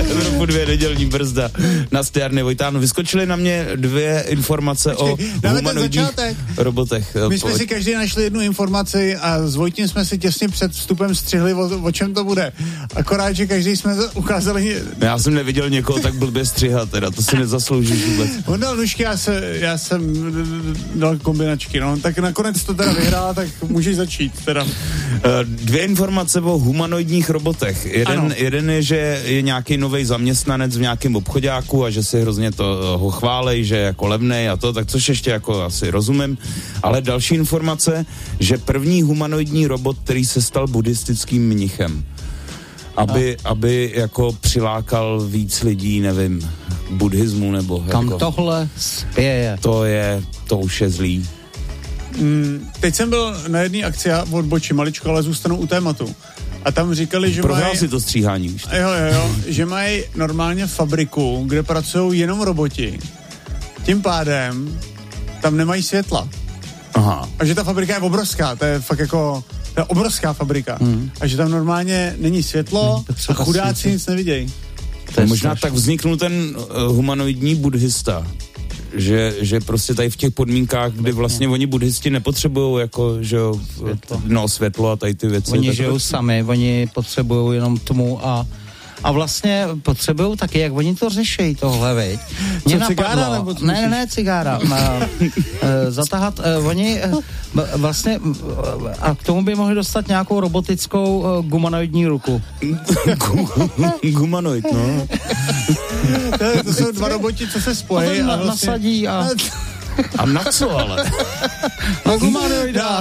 Evropu 2 nedělní brzda na Stejárny Vojtánu. Vyskočily na mě 2 informace o humanoidních robotech. My jsme si každý našli jednu informaci a s Vojtím jsme si těsně před vstupem střihli, o čem to bude. Akorát, že každý jsme ukázali... Já jsem neviděl někoho tak blbě střihat, teda, to si nezasloužíš vůbec. On dal nůžky, já jsem dal kombinačky, no, tak nakonec to teda vyhrál, tak můžeš začít, teda. 2 informace o humanoidních robotech. Jeden je, že je nějaký nový zaměstnanec v nějakém obchoďáku a že si hrozně ho chválej, že je jako levnej a to, tak což ještě jako asi rozumím. Ale další informace, že první humanoidní robot, který se stal buddhistickým mnichem. Aby jako přilákal víc lidí, nevím, k buddhismu nebo... Kam jako, tohle spěje? To už je zlý. Teď jsem byl na jedné akci, já odbočím maličko, ale zůstanu u tématu. A tam říkali, že prohrál si to stříhání už. Jo, že mají normálně fabriku, kde pracují jenom roboti. Tím pádem tam nemají světla. Aha. A že ta fabrika je obrovská, to je fakt jako... To je obrovská fabrika. A že tam normálně není světlo a chudáci nic nevidějí. Možná tak vzniknul ten humanoidní buddhista. Že prostě tady v těch podmínkách, kdy vlastně oni buddhisti nepotřebují jako, že jo, světlo a tady ty věci. Oni žijou sami, oni potřebují jenom tmu a vlastně potřebují taky, jak oni to řeší, tohle, veď. Mě cigára, nebo co ne, cigára. Zatahat, oni vlastně, a k tomu by mohli dostat nějakou robotickou gumanoidní ruku. Gumanoid, no. To jsou 2 roboti, co se spojí a vlastně... nasadí a... A na co ale? Na gumanoida.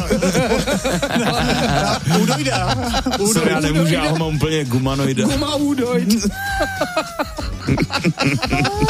Udojda. Já nemůžu, já ho mám úplně gumanoida. Guma údojd.